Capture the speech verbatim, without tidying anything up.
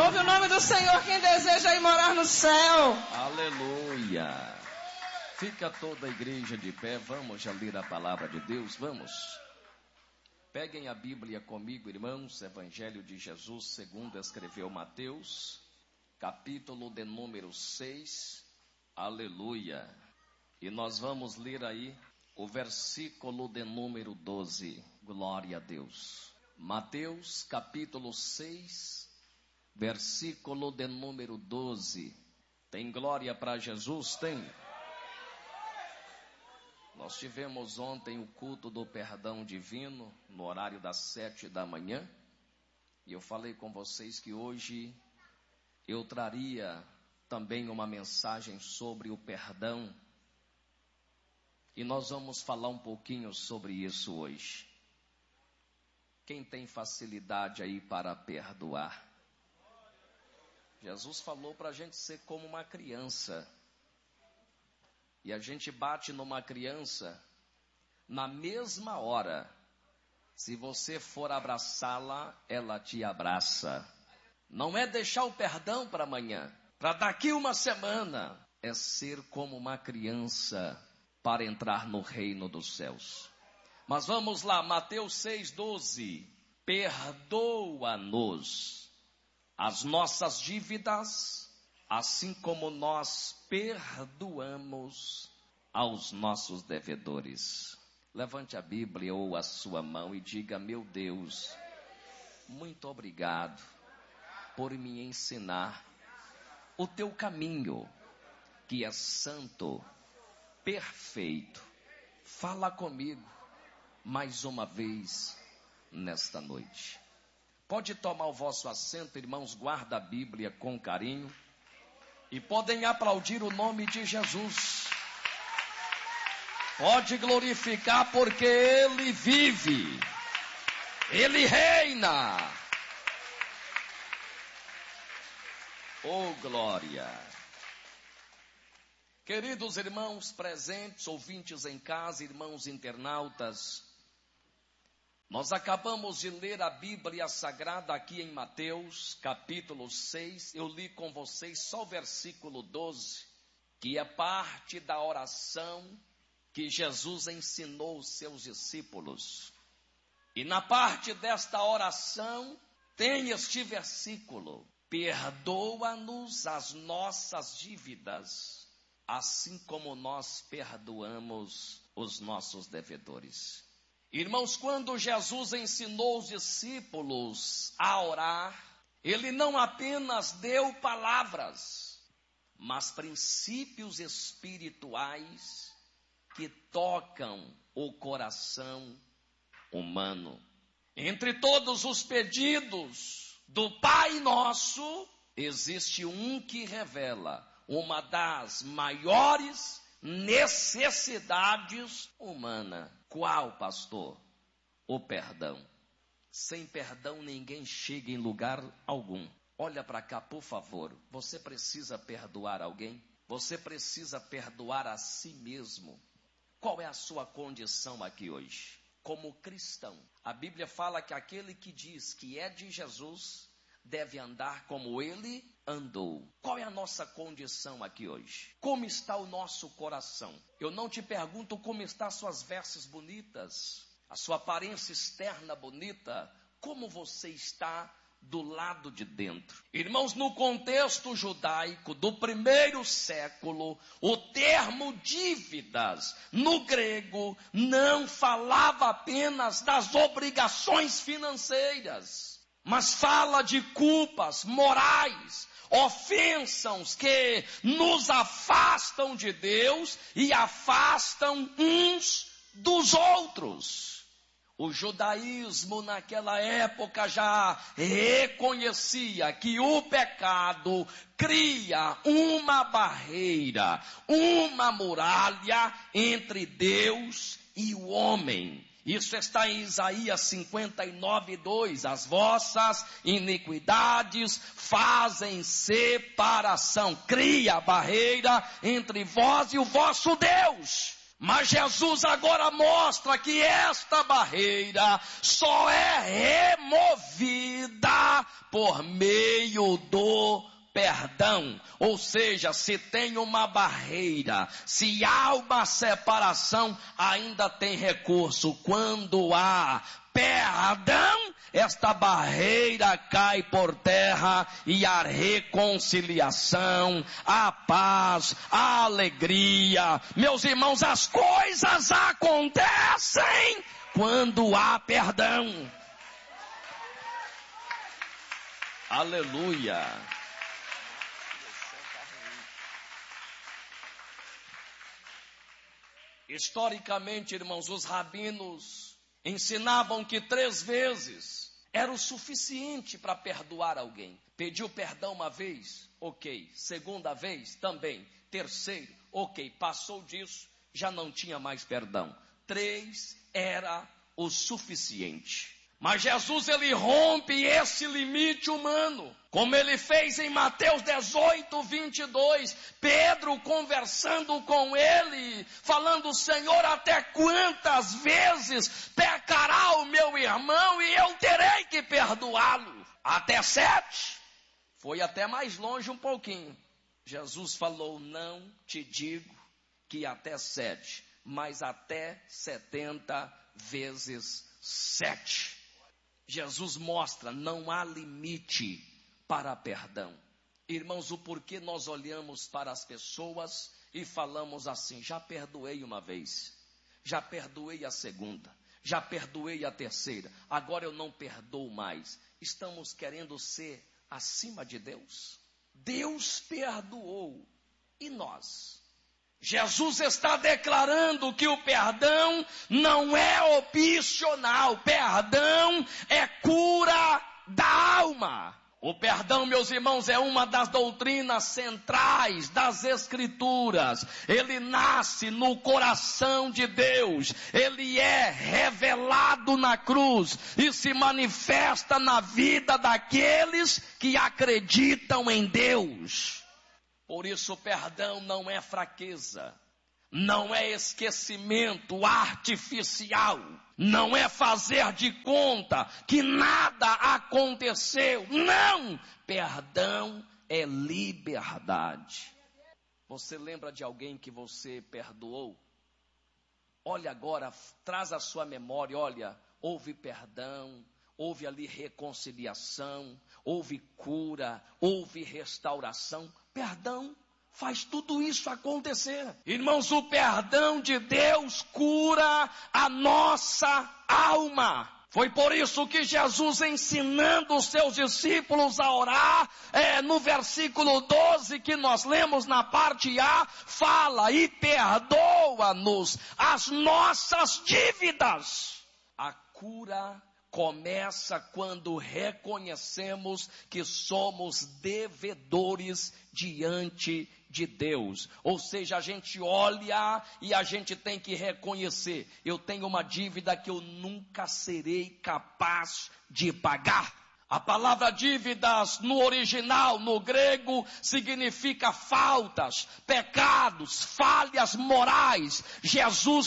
Louve o nome do Senhor quem deseja ir morar no céu. Aleluia. Fica toda a igreja de pé, vamos já ler a palavra de Deus, vamos. Peguem a Bíblia comigo, irmãos, Evangelho de Jesus, segundo escreveu Mateus, capítulo de número seis, aleluia. E nós vamos ler aí o versículo de número doze, glória a Deus. Mateus, capítulo seis, versículo de número doze. Tem glória para Jesus? Tem. Nós tivemos ontem o culto do perdão divino, no horário das sete da manhã. E eu falei com vocês que hoje eu traria também uma mensagem sobre o perdão. E nós vamos falar um pouquinho sobre isso hoje. Quem tem facilidade aí para perdoar? Jesus falou para a gente ser como uma criança. E a gente bate numa criança na mesma hora. Se você for abraçá-la, ela te abraça. Não é deixar o perdão para amanhã, para daqui uma semana. É ser como uma criança para entrar no reino dos céus. Mas vamos lá, Mateus seis, doze. Perdoa-nos as nossas dívidas, assim como nós perdoamos aos nossos devedores. Levante a Bíblia ou a sua mão e diga: meu Deus, muito obrigado por me ensinar o teu caminho, que é santo, perfeito. Fala comigo mais uma vez nesta noite. Pode tomar o vosso assento, irmãos, guarda a Bíblia com carinho. E podem aplaudir o nome de Jesus. Pode glorificar porque Ele vive. Ele reina. Oh, glória. Queridos irmãos presentes, ouvintes em casa, irmãos internautas, nós acabamos de ler a Bíblia Sagrada aqui em Mateus, capítulo seis. Eu li com vocês só o versículo doze, que é parte da oração que Jesus ensinou os seus discípulos. E na parte desta oração tem este versículo: perdoa-nos as nossas dívidas, assim como nós perdoamos os nossos devedores. Irmãos, quando Jesus ensinou os discípulos a orar, Ele não apenas deu palavras, mas princípios espirituais que tocam o coração humano. Entre todos os pedidos do Pai Nosso, existe um que revela uma das maiores necessidades humanas. Qual, pastor? O perdão. Sem perdão ninguém chega em lugar algum. Olha para cá, por favor. Você precisa perdoar alguém? Você precisa perdoar a si mesmo. Qual é a sua condição aqui hoje? Como cristão, a Bíblia fala que aquele que diz que é de Jesus deve andar como Ele andou. Qual é a nossa condição aqui hoje? Como está o nosso coração? Eu não te pergunto como estão as suas vestes bonitas, a sua aparência externa bonita. Como você está do lado de dentro? Irmãos, no contexto judaico do primeiro século, o termo dívidas, no grego, não falava apenas das obrigações financeiras, mas fala de culpas morais, ofensas que nos afastam de Deus e afastam uns dos outros. O judaísmo naquela época já reconhecia que o pecado cria uma barreira, uma muralha entre Deus e o homem. Isso está em Isaías cinquenta e nove, dois. As vossas iniquidades fazem separação. Cria barreira entre vós e o vosso Deus. Mas Jesus agora mostra que esta barreira só é removida por meio do perdão. Ou seja, se tem uma barreira, se há uma separação, ainda tem recurso. Quando há perdão, esta barreira cai por terra e a reconciliação, a paz, a alegria. Meus irmãos, as coisas acontecem quando há perdão. Aleluia. Historicamente, irmãos, os rabinos ensinavam que três vezes era o suficiente para perdoar alguém. Pediu perdão uma vez, ok. Segunda vez, também. Terceiro, ok. Passou disso, já não tinha mais perdão. Três era o suficiente. Mas Jesus, ele rompe esse limite humano, como ele fez em Mateus dezoito, vinte e dois, Pedro conversando com ele, falando: Senhor, até quantas vezes pecará o meu irmão e eu terei que perdoá-lo? Até sete? Foi até mais longe um pouquinho. Jesus falou: não te digo que até sete, mas até setenta vezes sete. Jesus mostra, não há limite para perdão. Irmãos, o porquê nós olhamos para as pessoas e falamos assim: já perdoei uma vez, já perdoei a segunda, já perdoei a terceira, agora eu não perdoo mais. Estamos querendo ser acima de Deus? Deus perdoou, e nós? Jesus está declarando que o perdão não é opcional, perdão é cura da alma. O perdão, meus irmãos, é uma das doutrinas centrais das Escrituras. Ele nasce no coração de Deus, ele é revelado na cruz e se manifesta na vida daqueles que acreditam em Deus. Por isso, o perdão não é fraqueza, não é esquecimento artificial, não é fazer de conta que nada aconteceu. Não! Perdão é liberdade. Você lembra de alguém que você perdoou? Olha agora, traz a sua memória, olha, houve perdão, houve ali reconciliação, houve cura, houve restauração. Perdão faz tudo isso acontecer. Irmãos, o perdão de Deus cura a nossa alma. Foi por isso que Jesus, ensinando os seus discípulos a orar, é, no versículo doze que nós lemos na parte A, fala: e perdoa-nos as nossas dívidas. A cura começa quando reconhecemos que somos devedores diante de Deus. Ou seja, a gente olha e a gente tem que reconhecer: eu tenho uma dívida que eu nunca serei capaz de pagar. A palavra dívidas no original, no grego, significa faltas, pecados, falhas morais. Jesus